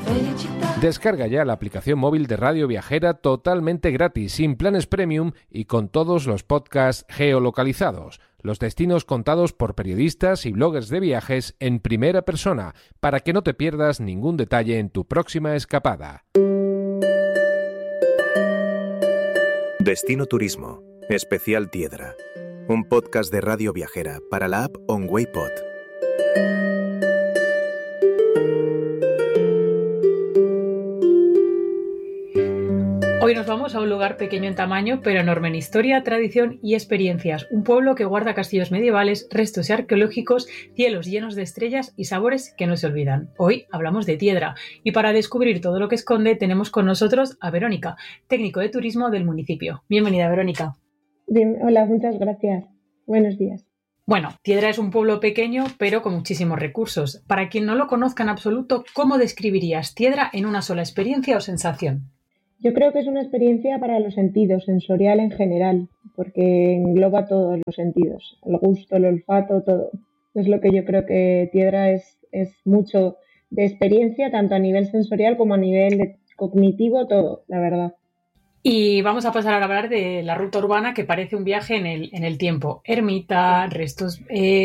Descarga ya la aplicación móvil de Radio Viajera totalmente gratis, sin planes premium y con todos los podcasts geolocalizados. Los destinos contados por periodistas y bloggers de viajes en primera persona, para que no te pierdas ningún detalle en tu próxima escapada. Destino Turismo, especial Tiedra. Un podcast de Radio Viajera para la app OnWayPod. Hoy nos vamos a un lugar pequeño en tamaño, pero enorme en historia, tradición y experiencias. Un pueblo que guarda castillos medievales, restos arqueológicos, cielos llenos de estrellas y sabores que no se olvidan. Hoy hablamos de Tiedra y para descubrir todo lo que esconde tenemos con nosotros a Verónica, técnico de turismo del municipio. Bienvenida, Verónica. Bien, hola, muchas gracias. Buenos días. Bueno, Tiedra es un pueblo pequeño, pero con muchísimos recursos. Para quien no lo conozca en absoluto, ¿cómo describirías Tiedra en una sola experiencia o sensación? Yo creo que es una experiencia para los sentidos, sensorial en general, porque engloba todos los sentidos, el gusto, el olfato, todo. Es lo que yo creo que Tiedra es mucho de experiencia, tanto a nivel sensorial como a nivel cognitivo, todo, la verdad. Y vamos a pasar ahora a hablar de la ruta urbana, que parece un viaje en el tiempo. Ermita, restos,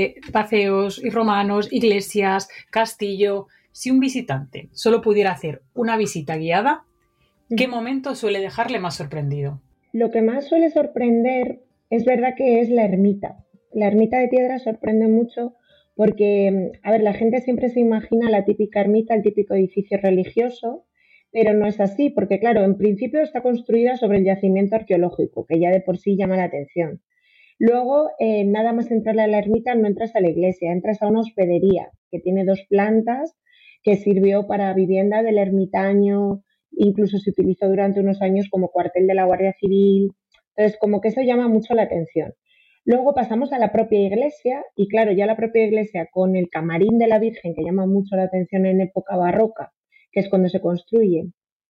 paseos y romanos, iglesias, castillo. Si un visitante solo pudiera hacer una visita guiada, ¿qué momento suele dejarle más sorprendido? Lo que más suele sorprender es verdad que es la ermita. La ermita de Tiedra sorprende mucho porque, a ver, la gente siempre se imagina la típica ermita, el típico edificio religioso, pero no es así, porque claro, en principio está construida sobre el yacimiento arqueológico, que ya de por sí llama la atención. Luego, nada más entrar a la ermita no entras a la iglesia, entras a una hospedería que tiene 2 plantas, que sirvió para vivienda del ermitaño. Incluso se utilizó durante unos años como cuartel de la Guardia Civil. Entonces, como que eso llama mucho la atención. Luego pasamos a la propia iglesia y claro, ya la propia iglesia con el camarín de la Virgen, que llama mucho la atención en época barroca, que es cuando se construye.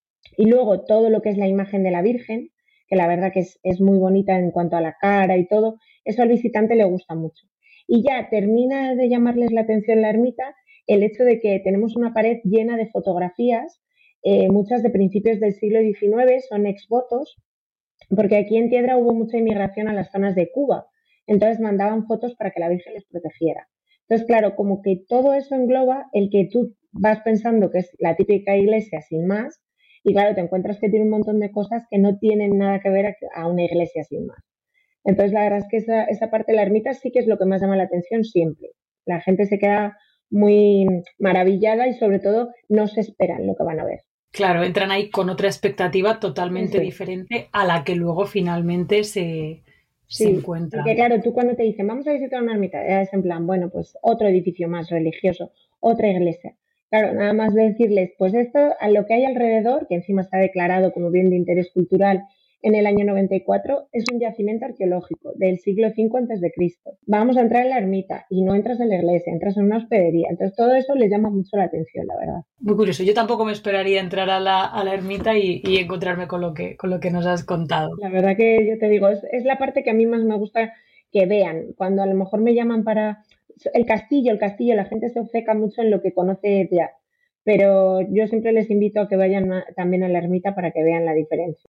Y luego todo lo que es la imagen de la Virgen, que la verdad que es muy bonita en cuanto a la cara y todo, eso al visitante le gusta mucho. Y ya termina de llamarles la atención la ermita el hecho de que tenemos una pared llena de fotografías, muchas de principios del siglo XIX, son exvotos, porque aquí en Tiedra hubo mucha inmigración a las zonas de Cuba, entonces mandaban fotos para que la Virgen les protegiera. Entonces, claro, como que todo eso engloba el que tú vas pensando que es la típica iglesia sin más, y claro, te encuentras que tiene un montón de cosas que no tienen nada que ver a una iglesia sin más. Entonces, la verdad es que esa parte de la ermita sí que es lo que más llama la atención siempre. La gente se queda muy maravillada y sobre todo no se esperan lo que van a ver. Claro, entran ahí con otra expectativa totalmente diferente a la que luego finalmente se encuentran. Porque claro, tú cuando te dicen vamos a visitar una ermita, es en plan, bueno, pues otro edificio más religioso, otra iglesia. Claro, nada más de decirles, pues esto, a lo que hay alrededor, que encima está declarado como bien de interés cultural en el año 94, es un yacimiento arqueológico del siglo V a.C. Vamos a entrar en la ermita y no entras en la iglesia, entras en una hospedería. Entonces todo eso les llama mucho la atención, la verdad. Muy curioso. Yo tampoco me esperaría entrar a la ermita y encontrarme con lo que nos has contado. La verdad que yo te digo, es la parte que a mí más me gusta que vean. Cuando a lo mejor me llaman para el castillo, la gente se obceca mucho en lo que conoce ya. Pero yo siempre les invito a que vayan también a la ermita para que vean la diferencia.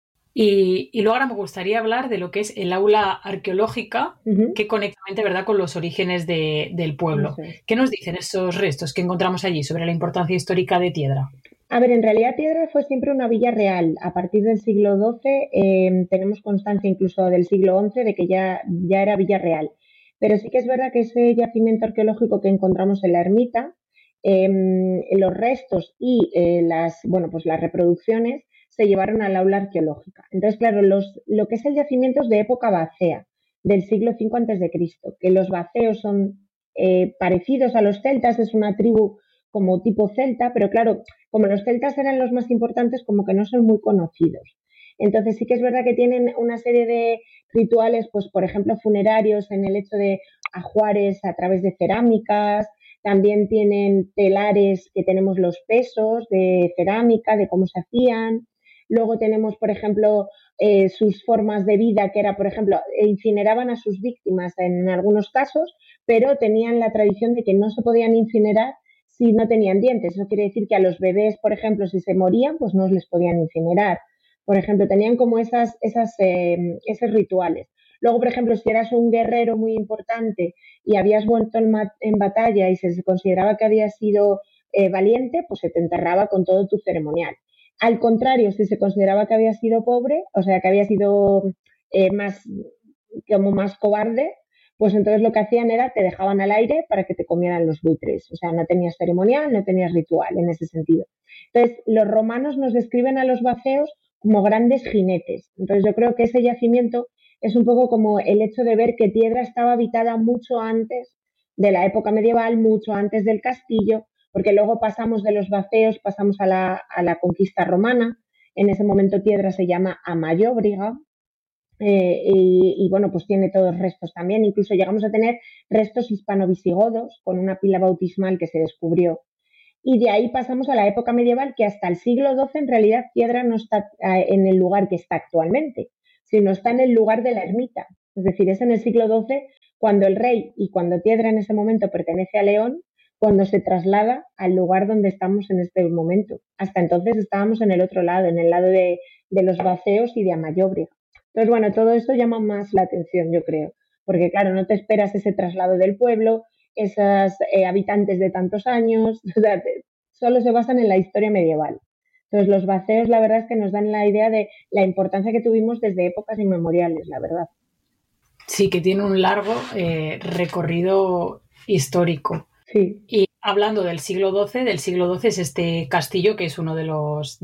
Y luego ahora me gustaría hablar de lo que es el aula arqueológica, que conecta, ¿verdad?, con los orígenes del pueblo. ¿Qué nos dicen esos restos que encontramos allí sobre la importancia histórica de Tiedra? A ver, en realidad Tiedra fue siempre una villa real. A partir del siglo XII tenemos constancia incluso del siglo XI de que ya era villa real. Pero sí que es verdad que ese yacimiento arqueológico que encontramos en la ermita, los restos y las reproducciones se llevaron al aula arqueológica. Entonces, claro, lo que es el yacimiento es de época vacea, del siglo V a.C., que los vaceos son parecidos a los celtas, es una tribu como tipo celta, pero claro, como los celtas eran los más importantes, como que no son muy conocidos. Entonces sí que es verdad que tienen una serie de rituales, pues por ejemplo funerarios en el hecho de ajuares a través de cerámicas, también tienen telares que tenemos los pesos de cerámica, de cómo se hacían. Luego tenemos, por ejemplo, sus formas de vida, que era, por ejemplo, incineraban a sus víctimas en algunos casos, pero tenían la tradición de que no se podían incinerar si no tenían dientes. Eso quiere decir que a los bebés, por ejemplo, si se morían, pues no les podían incinerar. Por ejemplo, tenían como esos rituales. Luego, por ejemplo, si eras un guerrero muy importante y habías vuelto en batalla y se consideraba que habías sido valiente, pues se te enterraba con todo tu ceremonial. Al contrario, si se consideraba que había sido pobre, o sea, que había sido más cobarde, pues entonces lo que hacían era te dejaban al aire para que te comieran los buitres. O sea, no tenías ceremonial, no tenías ritual en ese sentido. Entonces, los romanos nos describen a los baceos como grandes jinetes. Entonces, yo creo que ese yacimiento es un poco como el hecho de ver que Tiedra estaba habitada mucho antes de la época medieval, mucho antes del castillo, porque luego pasamos de los baceos, pasamos a la conquista romana. En ese momento Tiedra se llama Amayóbriga, y bueno, pues tiene todos restos también. Incluso llegamos a tener restos hispano-visigodos con una pila bautismal que se descubrió. Y de ahí pasamos a la época medieval, que hasta el siglo XII en realidad Tiedra no está en el lugar que está actualmente, sino está en el lugar de la ermita. Es decir, es en el siglo XII cuando el rey y cuando Tiedra en ese momento pertenece a León, cuando se traslada al lugar donde estamos en este momento. Hasta entonces estábamos en el otro lado, en el lado de los baceos y de Amayóbriga. Entonces, bueno, todo eso llama más la atención, yo creo, porque claro, no te esperas ese traslado del pueblo, esos habitantes de tantos años, o sea, solo se basan en la historia medieval. Entonces, los baceos, la verdad es que nos dan la idea de la importancia que tuvimos desde épocas inmemoriales, la verdad. Sí, que tiene un largo recorrido histórico. Sí. Y hablando del siglo XII es este castillo que es uno de los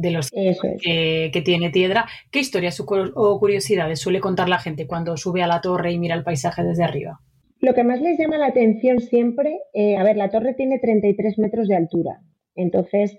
que tiene Tiedra. ¿Qué historias o curiosidades suele contar la gente cuando sube a la torre y mira el paisaje desde arriba? Lo que más les llama la atención siempre, la torre tiene 33 metros de altura, entonces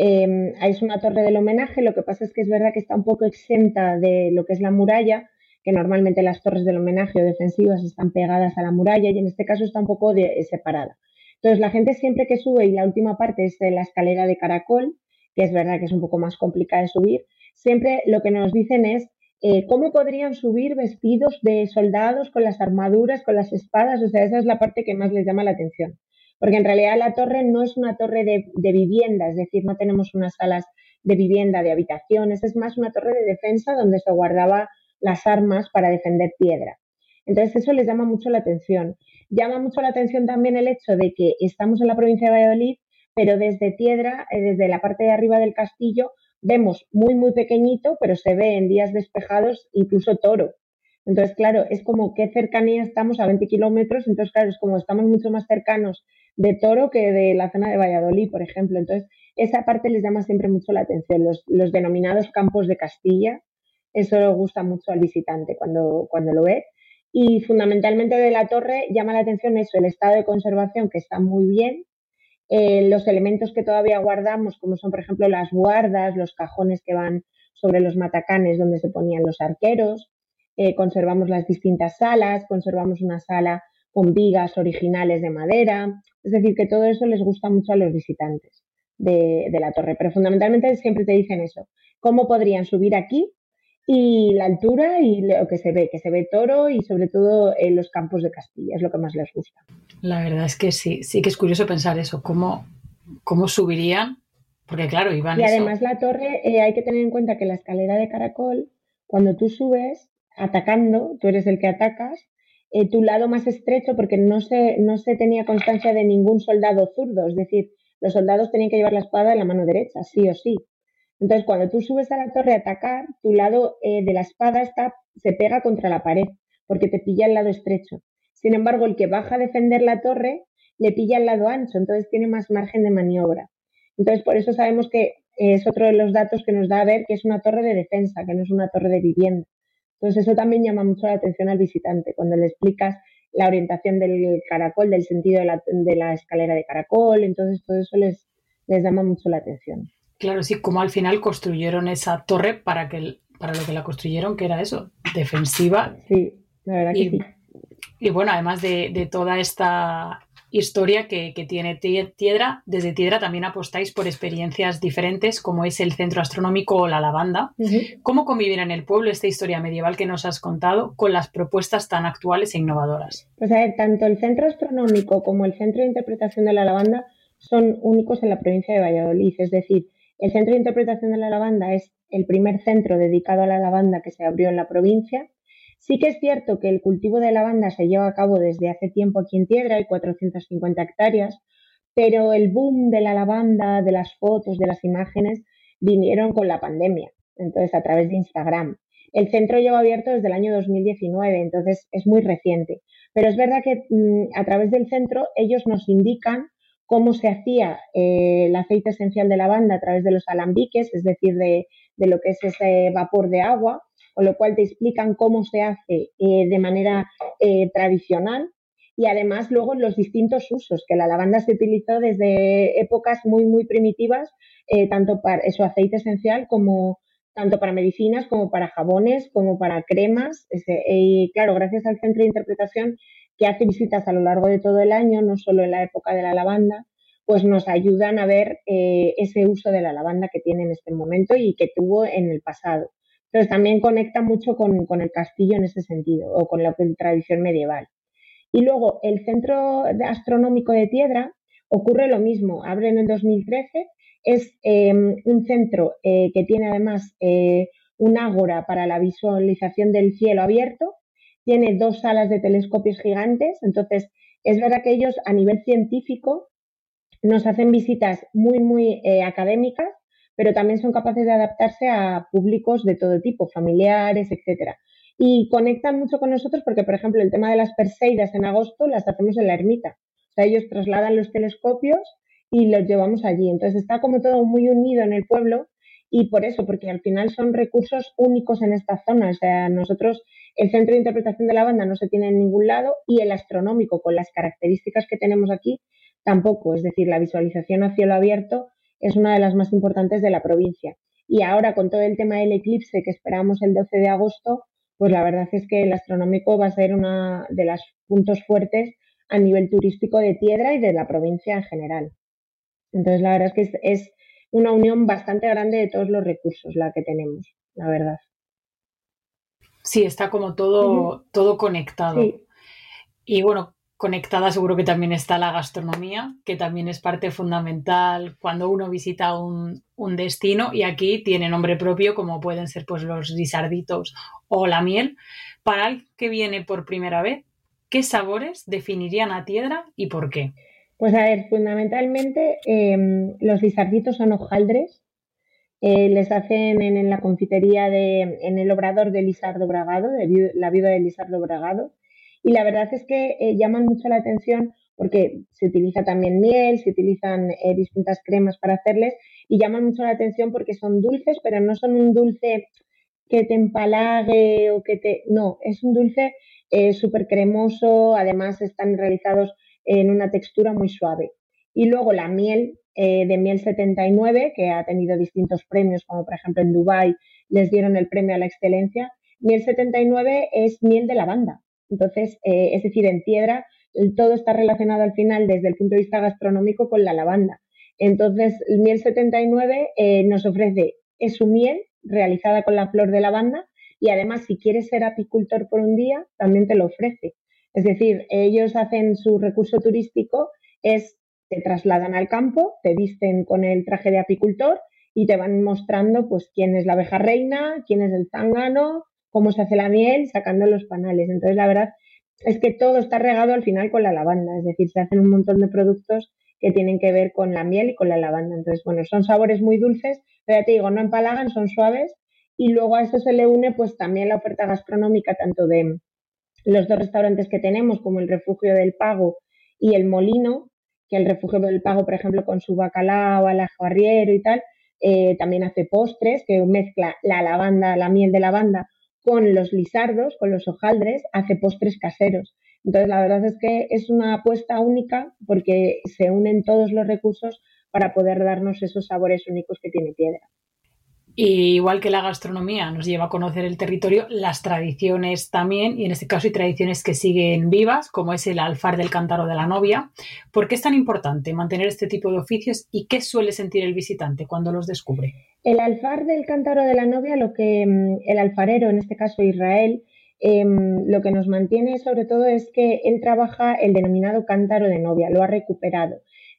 es una torre del homenaje. Lo que pasa es que es verdad que está un poco exenta de lo que es la muralla, que normalmente las torres del homenaje o defensivas están pegadas a la muralla y en este caso está un poco separada. Entonces la gente siempre que sube, y la última parte es de la escalera de caracol, que es verdad que es un poco más complicada de subir, siempre lo que nos dicen es cómo podrían subir vestidos de soldados con las armaduras, con las espadas. O sea, esa es la parte que más les llama la atención. Porque en realidad la torre no es una torre de vivienda, es decir, no tenemos unas salas de vivienda, de habitaciones, es más una torre de defensa donde se guardaba las armas para defender Tiedra. Entonces eso les llama mucho la atención. Llama mucho la atención también el hecho de que estamos en la provincia de Valladolid, pero desde Tiedra, desde la parte de arriba del castillo, vemos muy, muy pequeñito, pero se ve en días despejados incluso Toro. Entonces, claro, es como qué cercanía estamos a 20 kilómetros, entonces, claro, es como estamos mucho más cercanos de Toro que de la zona de Valladolid, por ejemplo. Entonces, esa parte les llama siempre mucho la atención, los denominados campos de Castilla. Eso le gusta mucho al visitante cuando lo ve. Y fundamentalmente de la torre llama la atención eso, el estado de conservación, que está muy bien, los elementos que todavía guardamos, como son, por ejemplo, las guardas, los cajones que van sobre los matacanes donde se ponían los arqueros, conservamos las distintas salas, conservamos una sala con vigas originales de madera. Es decir, que todo eso les gusta mucho a los visitantes de la torre, pero fundamentalmente siempre te dicen eso, cómo podrían subir aquí y la altura y lo que se ve Toro y sobre todo los campos de Castilla, es lo que más les gusta. La verdad es que sí que es curioso pensar eso, cómo subirían, porque claro, iban y además la torre, hay que tener en cuenta que la escalera de caracol, cuando tú subes atacando, tú eres el que atacas, tu lado más estrecho, porque no se tenía constancia de ningún soldado zurdo, es decir, los soldados tenían que llevar la espada en la mano derecha, sí o sí. Entonces, cuando tú subes a la torre a atacar, tu lado de la espada se pega contra la pared, porque te pilla el lado estrecho. Sin embargo, el que baja a defender la torre le pilla el lado ancho, entonces tiene más margen de maniobra. Entonces, por eso sabemos que es otro de los datos que nos da a ver que es una torre de defensa, que no es una torre de vivienda. Entonces, eso también llama mucho la atención al visitante, cuando le explicas la orientación del caracol, del sentido de la escalera de caracol. Entonces, todo eso les llama mucho la atención. Claro, sí, como al final construyeron esa torre para lo que la construyeron, que era eso, defensiva. Sí, la verdad que sí. Y bueno, además de toda esta historia que tiene Tiedra, desde Tiedra también apostáis por experiencias diferentes, como es el centro astronómico o la lavanda. Uh-huh. ¿Cómo convivir en el pueblo esta historia medieval que nos has contado con las propuestas tan actuales e innovadoras? Pues a ver, tanto el centro astronómico como el centro de interpretación de la lavanda son únicos en la provincia de Valladolid. Es decir, el Centro de Interpretación de la Lavanda es el primer centro dedicado a la lavanda que se abrió en la provincia. Sí que es cierto que el cultivo de lavanda se lleva a cabo desde hace tiempo aquí en Tiedra, hay 450 hectáreas, pero el boom de la lavanda, de las fotos, de las imágenes, vinieron con la pandemia, entonces a través de Instagram. El centro lleva abierto desde el año 2019, entonces es muy reciente. Pero es verdad que a través del centro ellos nos indican cómo se hacía el aceite esencial de lavanda a través de los alambiques, es decir, de lo que es ese vapor de agua, con lo cual te explican cómo se hace de manera tradicional y además luego los distintos usos, que la lavanda se utilizó desde épocas muy, muy primitivas, tanto para su aceite esencial como tanto para medicinas como para jabones, como para cremas. Y claro, gracias al Centro de Interpretación que hace visitas a lo largo de todo el año, no solo en la época de la lavanda, pues nos ayudan a ver ese uso de la lavanda que tiene en este momento y que tuvo en el pasado. Entonces también conecta mucho con el castillo en ese sentido, o con la tradición medieval. Y luego el Centro Astronómico de Tiedra ocurre lo mismo, abre en el 2013, es un centro que tiene además un ágora para la visualización del cielo abierto, tiene 2 salas de telescopios gigantes, entonces es verdad que ellos a nivel científico nos hacen visitas muy, muy académicas, pero también son capaces de adaptarse a públicos de todo tipo, familiares, etcétera. Y conectan mucho con nosotros porque, por ejemplo, el tema de las Perseidas en agosto las hacemos en la ermita. O sea, ellos trasladan los telescopios y los llevamos allí. Entonces está como todo muy unido en el pueblo y por eso, porque al final son recursos únicos en esta zona. O sea, nosotros, el Centro de Interpretación de la Banda no se tiene en ningún lado y el astronómico, con las características que tenemos aquí, tampoco. Es decir, la visualización a cielo abierto es una de las más importantes de la provincia. Y ahora, con todo el tema del eclipse que esperamos el 12 de agosto, pues la verdad es que el astronómico va a ser uno de los puntos fuertes a nivel turístico de Tiedra y de la provincia en general. Entonces, la verdad es que es una unión bastante grande de todos los recursos la que tenemos, la verdad. Sí, está como todo, todo conectado. Sí. Y bueno, conectada seguro que también está la gastronomía, que también es parte fundamental cuando uno visita un destino, y aquí tiene nombre propio, como pueden ser pues los guisarditos o la miel. Para el que viene por primera vez, ¿qué sabores definirían a Tiedra y por qué? Pues a ver, fundamentalmente los guisarditos son hojaldres, les hacen en la confitería en el obrador de Lisardo Bragado, la viuda de Lisardo Bragado, y la verdad es que llaman mucho la atención porque se utiliza también miel, se utilizan distintas cremas para hacerles, y llaman mucho la atención porque son dulces, pero no son un dulce que te empalague o que te... No, es un dulce súper cremoso, además están realizados en una textura muy suave. Y luego la miel de miel 79, que ha tenido distintos premios, como por ejemplo en Dubái les dieron el premio a la excelencia. Miel 79 es miel de lavanda. Entonces, es decir, en Tiedra todo está relacionado al final desde el punto de vista gastronómico con la lavanda. Entonces, el miel 79 nos ofrece su miel realizada con la flor de lavanda y además si quieres ser apicultor por un día, también te lo ofrece. Es decir, ellos hacen su recurso turístico, te trasladan al campo, te visten con el traje de apicultor y te van mostrando pues quién es la abeja reina, quién es el zángano, cómo se hace la miel, sacando los panales. Entonces, la verdad es que todo está regado al final con la lavanda, es decir, se hacen un montón de productos que tienen que ver con la miel y con la lavanda. Entonces, bueno, son sabores muy dulces, pero ya te digo, no empalagan, son suaves, y luego a eso se le une pues también la oferta gastronómica tanto de los 2 restaurantes que tenemos, como el Refugio del Pago y el Molino, que el Refugio del Pago, por ejemplo, con su bacalao al ajo arriero y tal, también hace postres, que mezcla la lavanda, la miel de lavanda con los lisardos, con los hojaldres, hace postres caseros. Entonces, la verdad es que es una apuesta única porque se unen todos los recursos para poder darnos esos sabores únicos que tiene Tiedra. Y igual que la gastronomía nos lleva a conocer el territorio, las tradiciones también, y en este caso hay tradiciones que siguen vivas, como es el alfar del cántaro de la novia. ¿Por qué es tan importante mantener este tipo de oficios y qué suele sentir el visitante cuando los descubre? El alfar del cántaro de la novia, el alfarero, en este caso Israel, lo que nos mantiene sobre todo es que él trabaja el denominado cántaro de novia, lo ha recuperado.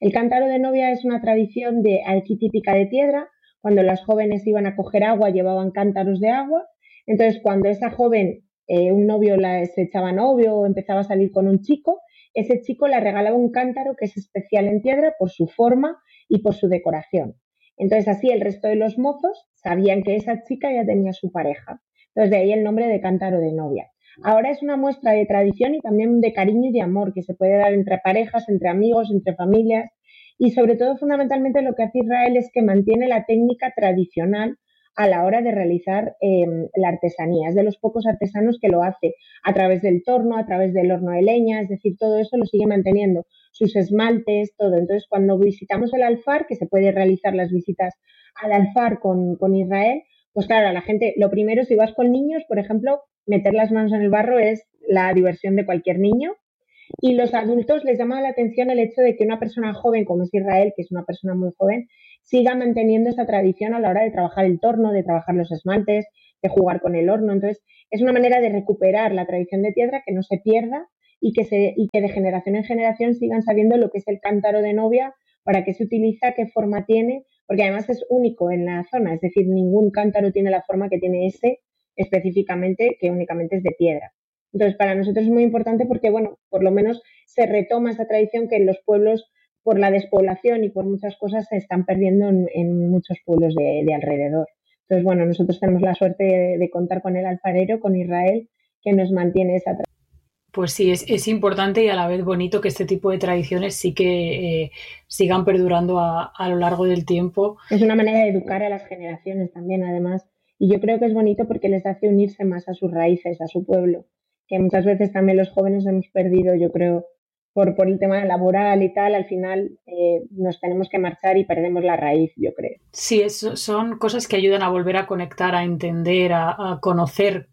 El cántaro de novia es una tradición aquí típica de Tiedra. Cuando las jóvenes iban a coger agua, llevaban cántaros de agua. Entonces, cuando esa joven, un novio se echaba novio o empezaba a salir con un chico, ese chico le regalaba un cántaro que es especial en Tiedra por su forma y por su decoración. Entonces, así el resto de los mozos sabían que esa chica ya tenía su pareja. Entonces, de ahí el nombre de cántaro de novia. Ahora es una muestra de tradición y también de cariño y de amor que se puede dar entre parejas, entre amigos, entre familias. Y sobre todo, fundamentalmente, lo que hace Israel es que mantiene la técnica tradicional a la hora de realizar la artesanía. Es de los pocos artesanos que lo hace a través del torno, a través del horno de leña, es decir, todo eso lo sigue manteniendo, sus esmaltes, todo. Entonces, cuando visitamos el Alfar, que se puede realizar las visitas al Alfar con Israel, pues claro, a la gente, lo primero, si vas con niños, por ejemplo, meter las manos en el barro es la diversión de cualquier niño. Y los adultos les llama la atención el hecho de que una persona joven, como es Israel, que es una persona muy joven, siga manteniendo esa tradición a la hora de trabajar el torno, de trabajar los esmaltes, de jugar con el horno. Entonces, es una manera de recuperar la tradición de Tiedra, que no se pierda y que de generación en generación sigan sabiendo lo que es el cántaro de novia, para qué se utiliza, qué forma tiene, porque además es único en la zona, es decir, ningún cántaro tiene la forma que tiene ese específicamente, que únicamente es de piedra. Entonces, para nosotros es muy importante porque, bueno, por lo menos se retoma esa tradición que en los pueblos, por la despoblación y por muchas cosas, se están perdiendo en muchos pueblos de alrededor. Entonces, bueno, nosotros tenemos la suerte de contar con el alfarero, con Israel, que nos mantiene esa tradición. Pues sí, es importante y a la vez bonito que este tipo de tradiciones sí que sigan perdurando a lo largo del tiempo. Es una manera de educar a las generaciones también, además. Y yo creo que es bonito porque les hace unirse más a sus raíces, a su pueblo, que muchas veces también los jóvenes hemos perdido, yo creo, por el tema laboral y tal, al final nos tenemos que marchar y perdemos la raíz, yo creo. Sí, son cosas que ayudan a volver a conectar, a entender, a conocer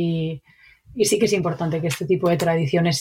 y sí que es importante que este tipo de tradiciones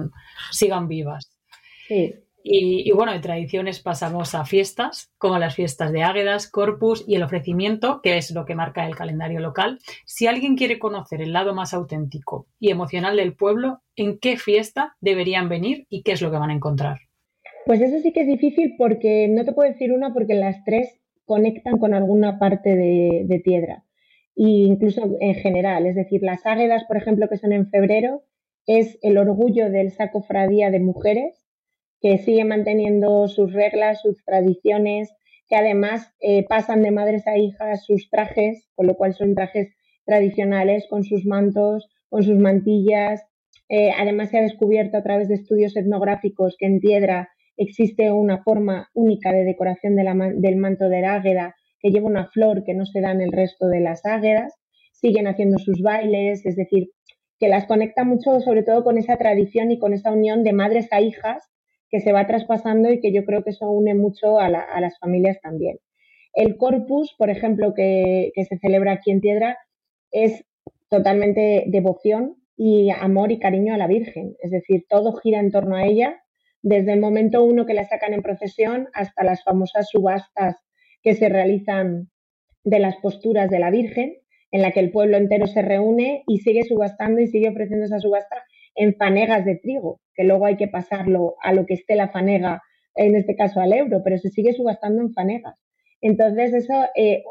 sigan vivas. Sí. Y bueno, de tradiciones pasamos a fiestas, como las fiestas de Águedas, Corpus y el ofrecimiento, que es lo que marca el calendario local. Si alguien quiere conocer el lado más auténtico y emocional del pueblo, ¿en qué fiesta deberían venir y qué es lo que van a encontrar? Pues eso sí que es difícil porque no te puedo decir una porque las tres conectan con alguna parte de Tiedra. E incluso en general, es decir, las Águedas, por ejemplo, que son en febrero, es el orgullo del sacofradía de mujeres, que sigue manteniendo sus reglas, sus tradiciones, que además pasan de madres a hijas sus trajes, con lo cual son trajes tradicionales, con sus mantos, con sus mantillas. Además se ha descubierto a través de estudios etnográficos que en Tiedra existe una forma única de decoración del manto de la águeda, que lleva una flor que no se da en el resto de las águedas. Siguen haciendo sus bailes, es decir, que las conecta mucho sobre todo con esa tradición y con esa unión de madres a hijas que se va traspasando y que yo creo que eso une mucho a las familias también. El Corpus, por ejemplo, que se celebra aquí en Tiedra, es totalmente devoción y amor y cariño a la Virgen. Es decir, todo gira en torno a ella, desde el momento uno que la sacan en procesión hasta las famosas subastas que se realizan de las posturas de la Virgen, en la que el pueblo entero se reúne y sigue subastando y sigue ofreciendo esa subasta en fanegas de trigo, que luego hay que pasarlo a lo que esté la fanega, en este caso al euro, pero se sigue subastando en fanegas. Entonces eso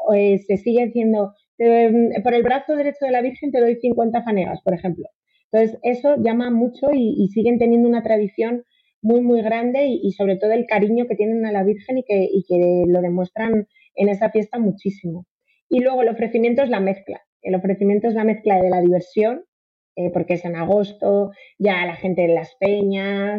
se sigue haciendo, por el brazo derecho de la Virgen te doy 50 fanegas, por ejemplo. Entonces eso llama mucho y siguen teniendo una tradición muy, muy grande y sobre todo el cariño que tienen a la Virgen y que lo demuestran en esa fiesta muchísimo. Y luego el ofrecimiento es la mezcla. El ofrecimiento es la mezcla de la diversión, porque es en agosto, ya la gente en las peñas,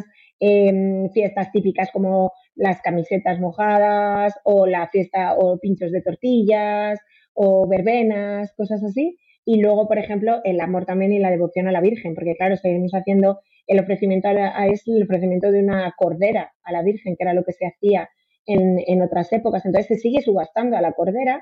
fiestas típicas como las camisetas mojadas o la fiesta o pinchos de tortillas o verbenas, cosas así. Y luego, por ejemplo, el amor también y la devoción a la Virgen, porque claro, seguimos haciendo el ofrecimiento es el ofrecimiento de una cordera a la Virgen, que era lo que se hacía en otras épocas. Entonces se sigue subastando a la cordera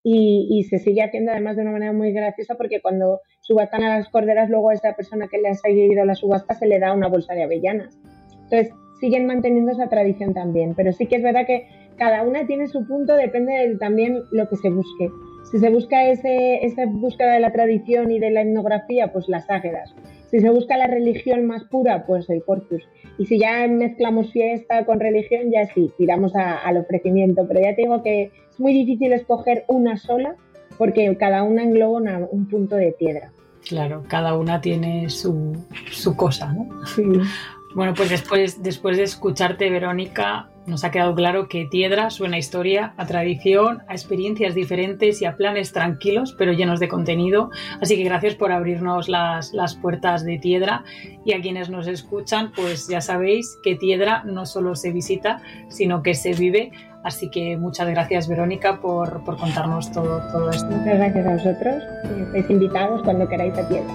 y se sigue haciendo además de una manera muy graciosa porque cuando subastan a las corderas, luego a esa persona que le ha seguido la subasta se le da una bolsa de avellanas. Entonces siguen manteniendo esa tradición también, pero sí que es verdad que cada una tiene su punto, depende de también lo que se busque. Si se busca esa búsqueda de la tradición y de la etnografía, pues las águedas. Si se busca la religión más pura, pues el Corpus. Y si ya mezclamos fiesta con religión, ya sí, tiramos al ofrecimiento. Pero ya te digo que es muy difícil escoger una sola, porque cada una engloba un punto de Tiedra. Claro, cada una tiene su cosa, ¿no? Sí. Bueno, pues después de escucharte, Verónica, nos ha quedado claro que Tiedra suena a historia, a tradición, a experiencias diferentes y a planes tranquilos, pero llenos de contenido. Así que gracias por abrirnos las puertas de Tiedra. Y a quienes nos escuchan, pues ya sabéis que Tiedra no solo se visita, sino que se vive. Así que muchas gracias, Verónica, por contarnos todo esto. Muchas gracias a vosotros. Estáis invitados cuando queráis a Tiedra.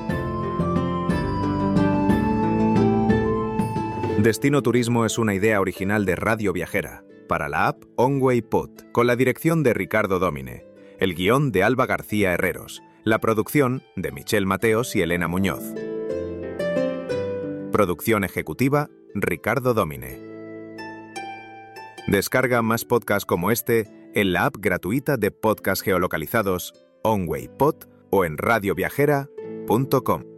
Destino Turismo es una idea original de Radio Viajera, para la app OnWay Pod, con la dirección de Ricardo Domine, el guión de Alba García Herreros, la producción de Michelle Mateos y Elena Muñoz. Producción ejecutiva, Ricardo Domine. Descarga más podcasts como este en la app gratuita de podcast geolocalizados OnWay Pod o en radioviajera.com.